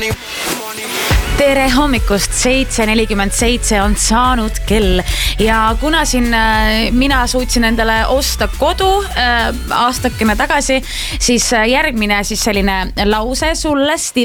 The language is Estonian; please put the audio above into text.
Tere hommikust, 7:47 on saanud kell ja kuna siin mina suutsin endale osta kodu aastakene tagasi, siis järgmine siis selline lause sulle,